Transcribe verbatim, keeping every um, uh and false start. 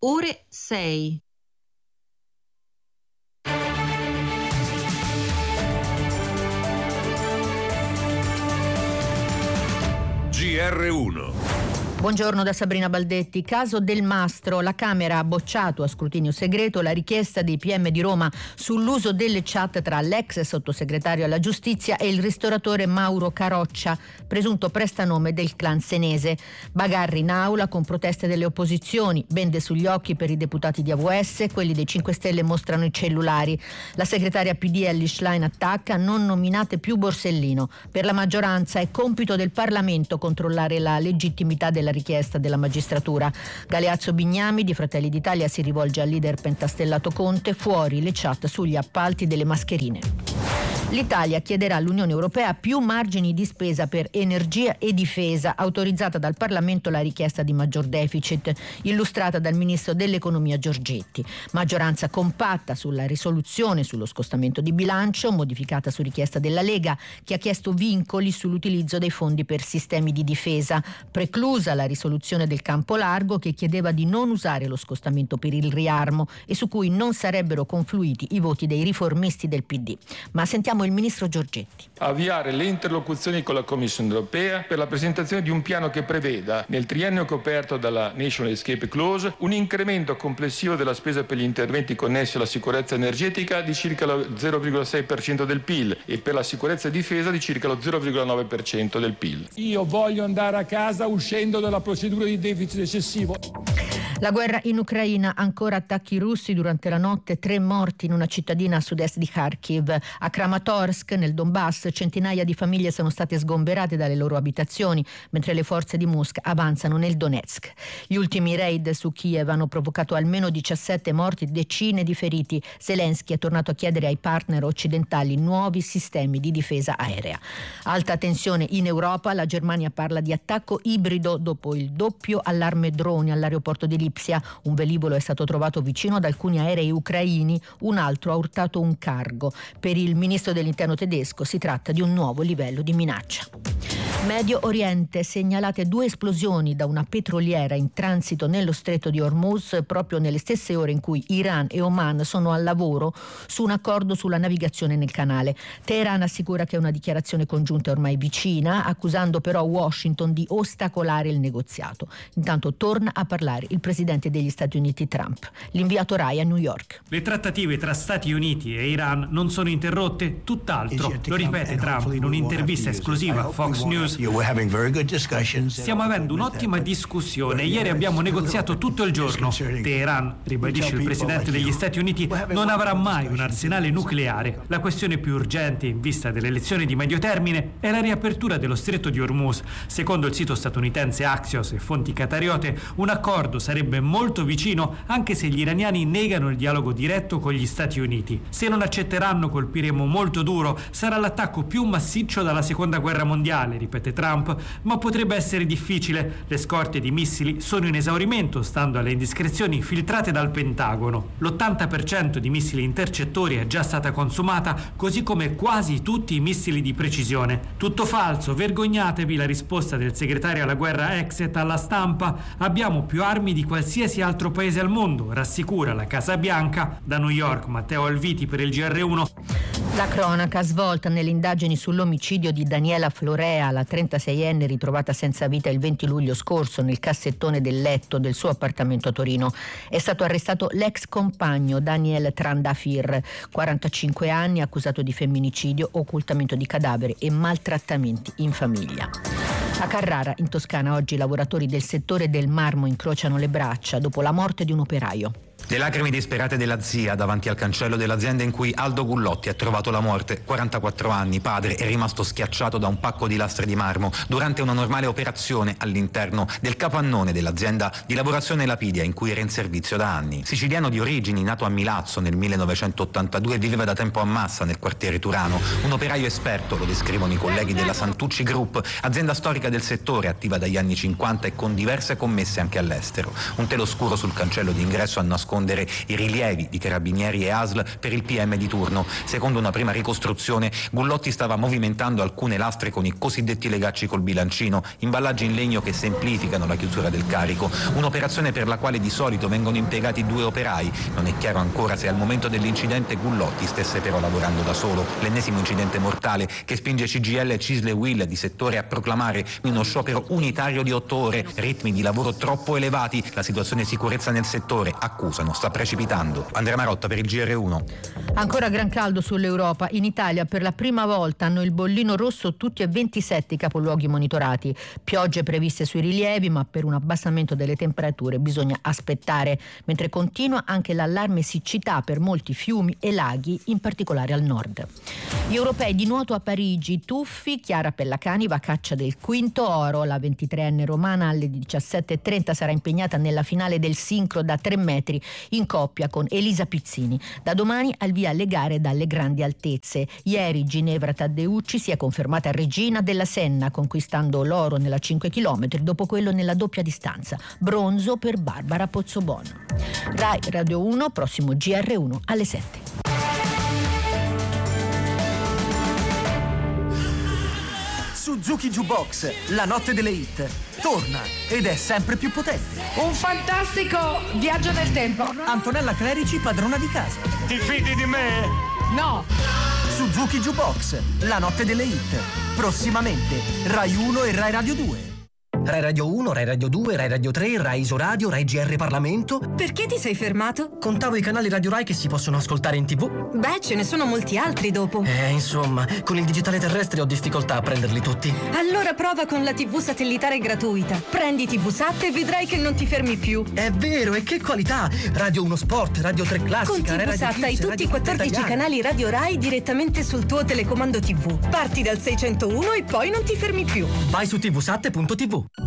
ore sei. G R uno. Buongiorno da Sabrina Baldetti. Caso Del Mastro. La Camera ha bocciato a scrutinio segreto la richiesta dei P M di Roma sull'uso delle chat tra l'ex sottosegretario alla giustizia e il ristoratore Mauro Caroccia, presunto prestanome del clan senese. Bagarri in aula con proteste delle opposizioni, bende sugli occhi per i deputati di A V S, quelli dei cinque Stelle mostrano i cellulari. La segretaria P D Elly Schlein attacca: non nominate più Borsellino. Per la maggioranza è compito del Parlamento controllare la legittimità della richiesta della magistratura. Galeazzo Bignami di Fratelli d'Italia si rivolge al leader pentastellato Conte: fuori le chat sugli appalti delle mascherine. L'Italia chiederà all'Unione Europea più margini di spesa per energia e difesa, autorizzata dal Parlamento la richiesta di maggior deficit, illustrata dal ministro dell'Economia Giorgetti. Maggioranza compatta sulla risoluzione sullo scostamento di bilancio, modificata su richiesta della Lega, che ha chiesto vincoli sull'utilizzo dei fondi per sistemi di difesa, preclusa la risoluzione del Campo Largo, che chiedeva di non usare lo scostamento per il riarmo e su cui non sarebbero confluiti i voti dei riformisti del P D. Ma sentiamo il ministro Giorgetti. Avviare le interlocuzioni con la Commissione europea per la presentazione di un piano che preveda, nel triennio coperto dalla National Escape Clause, un incremento complessivo della spesa per gli interventi connessi alla sicurezza energetica di circa lo zero virgola sei per cento del P I L e per la sicurezza e difesa di circa lo zero virgola nove per cento del P I L. Io voglio andare a casa uscendo dalla procedura di deficit eccessivo. La guerra in Ucraina, ancora attacchi russi durante la notte, tre morti in una cittadina a sud-est di Kharkiv. A Kramatorsk, nel Donbass, centinaia di famiglie sono state sgomberate dalle loro abitazioni, mentre le forze di Mosca avanzano nel Donetsk. Gli ultimi raid su Kiev hanno provocato almeno diciassette morti, decine di feriti. Zelensky è tornato a chiedere ai partner occidentali nuovi sistemi di difesa aerea. Alta tensione in Europa, la Germania parla di attacco ibrido dopo il doppio allarme droni all'aeroporto di Lipsia. Un velivolo è stato trovato vicino ad alcuni aerei ucraini, un altro ha urtato un cargo. Per il ministro dell'interno tedesco si tratta di un nuovo livello di minaccia. Medio Oriente, segnalate due esplosioni da una petroliera in transito nello stretto di Hormuz proprio nelle stesse ore in cui Iran e Oman sono al lavoro su un accordo sulla navigazione nel canale. Teheran assicura che una dichiarazione congiunta è ormai vicina, accusando però Washington di ostacolare il negoziato. Intanto torna a parlare il presidente degli Stati Uniti Trump. L'inviato Rai a New York. Le trattative tra Stati Uniti e Iran non sono interrotte, tutt'altro. Lo ripete Trump in un'intervista esclusiva a Fox News. Stiamo avendo un'ottima discussione. Ieri abbiamo negoziato tutto il giorno. Teheran, ribadisce il presidente degli Stati Uniti, non avrà mai un arsenale nucleare. La questione più urgente in vista delle elezioni di medio termine è la riapertura dello stretto di Hormuz. Secondo il sito statunitense Axios e fonti qatariote, un accordo sarebbe molto vicino, anche se gli iraniani negano il dialogo diretto con gli Stati Uniti. Se non accetteranno, colpiremo molto duro. Sarà l'attacco più massiccio dalla seconda guerra mondiale, ripete Trump, ma potrebbe essere difficile. Le scorte di missili sono in esaurimento, stando alle indiscrezioni filtrate dal Pentagono. L'ottanta per cento di missili intercettori è già stata consumata, così come quasi tutti i missili di precisione. Tutto falso, vergognatevi, la risposta del segretario alla guerra Exet alla stampa. Abbiamo più armi di qualsiasi altro paese al mondo, rassicura la Casa Bianca. Da New York, Matteo Alviti per il G R uno. La cronaca svolta nelle indagini sull'omicidio di Daniela Florea, la trentaseienne ritrovata senza vita il venti luglio scorso nel cassettone del letto del suo appartamento a Torino. È stato arrestato l'ex compagno Daniel Trandafir, quarantacinque anni, accusato di femminicidio, occultamento di cadavere e maltrattamenti in famiglia. A Carrara, in Toscana, oggi i lavoratori del settore del marmo incrociano le braccia dopo la morte di un operaio. Le lacrime disperate della zia davanti al cancello dell'azienda in cui Aldo Gullotti ha trovato la morte. quarantaquattro anni, padre, è rimasto schiacciato da un pacco di lastre di marmo durante una normale operazione all'interno del capannone dell'azienda di lavorazione lapidia in cui era in servizio da anni. Siciliano di origini, nato a Milazzo nel millenovecentottantadue, viveva da tempo a Massa nel quartiere Turano. Un operaio esperto, lo descrivono i colleghi della Santucci Group, azienda storica del settore, attiva dagli anni cinquanta e con diverse commesse anche all'estero. Un telo scuro sul cancello d'ingresso a nascondere nascondere i rilievi di carabinieri e A S L per il P M di turno. Secondo una prima ricostruzione, Gullotti stava movimentando alcune lastre con i cosiddetti legacci col bilancino, imballaggi in legno che semplificano la chiusura del carico, un'operazione per la quale di solito vengono impiegati due operai. Non è chiaro ancora se al momento dell'incidente Gullotti stesse però lavorando da solo. L'ennesimo incidente mortale che spinge C G I L e Cisle e U I L di settore a proclamare uno sciopero unitario di otto ore, ritmi di lavoro troppo elevati, la situazione di sicurezza nel settore, accusano, sta precipitando. Andrea Marotta per il G R uno. Ancora gran caldo sull'Europa. In Italia per la prima volta hanno il bollino rosso tutti e ventisette i capoluoghi monitorati. Piogge previste sui rilievi, ma per un abbassamento delle temperature bisogna aspettare, mentre continua anche l'allarme siccità per molti fiumi e laghi, in particolare al nord. Gli europei di nuoto a Parigi, tuffi, Chiara Pellacani va a caccia del quinto oro. La ventitreenne romana alle diciassette e trenta sarà impegnata nella finale del sincro da tre metri in coppia con Elisa Pizzini. Da domani al via le gare dalle grandi altezze. Ieri Ginevra Taddeucci si è confermata regina della Senna, conquistando l'oro nella cinque chilometri, dopo quello nella doppia distanza. Bronzo per Barbara Pozzobono. Rai Radio uno, prossimo G R uno alle sette. Suzuki Jukebox, la notte delle hit, torna ed è sempre più potente. Un fantastico viaggio nel tempo. Antonella Clerici, padrona di casa. Ti fidi di me? No. Suzuki Jukebox, la notte delle hit, prossimamente Rai uno e Rai Radio due. Rai Radio uno, Rai Radio due, Rai Radio tre, Rai Isoradio, Rai G R Parlamento. Perché ti sei fermato? Contavo i canali Radio Rai che si possono ascoltare in tv. Beh, ce ne sono molti altri dopo. Eh, insomma, con il digitale terrestre ho difficoltà a prenderli tutti. Allora prova con la tivù satellitare gratuita. Prendi tivusat e vedrai che non ti fermi più. È vero, e che qualità! Radio uno Sport, Radio tre Classica, con tivusat hai tutti i quattordici canali Radio Rai direttamente sul tuo telecomando tivù. Parti dal seicentouno e poi non ti fermi più. Vai su tivusat punto tv.